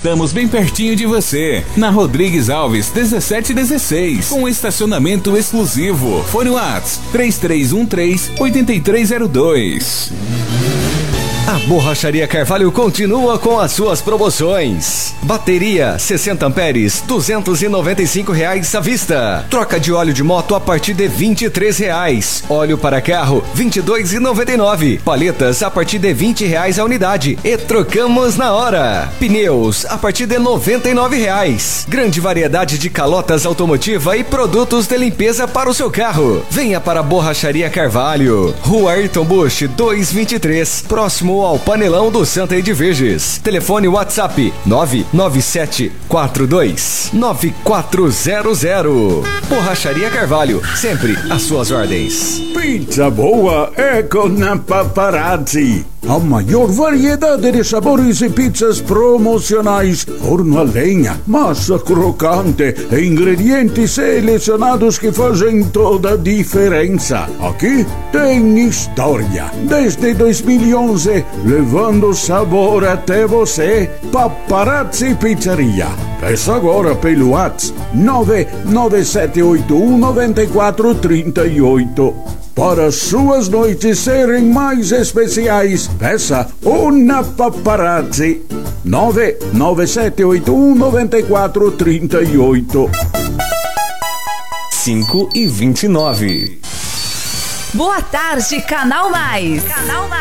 Estamos bem pertinho de você, na Rodrigues Alves 1716, com estacionamento exclusivo. Fone Whats 3313-8302. A Borracharia Carvalho continua com as suas promoções. Bateria 60 amperes, R$295 à vista. Troca de óleo de moto a partir de R$23. Óleo para carro, R$22,99. Paletas a partir de R$20 a unidade. E trocamos na hora. Pneus a partir de R$99. Grande variedade de calotas automotiva e produtos de limpeza para o seu carro. Venha para a Borracharia Carvalho. Rua Ayrton Busch 223, próximo ao Panelão do Santa Edviges. Telefone WhatsApp 997429400. Borracharia Carvalho, sempre às suas ordens. Pizza boa é com a Paparazzi. A maior variedade de sabores e pizzas promocionais, forno a lenha, massa crocante e ingredientes selecionados que fazem toda a diferença. Aqui tem história. Desde 2011, levando sabor até você. Paparazzi Pizzeria. Peça agora pelo WhatsApp 997819438. Para suas noites serem mais especiais, peça uma Paparazzi. 997819438. 5:29. Boa tarde, Canal Mais.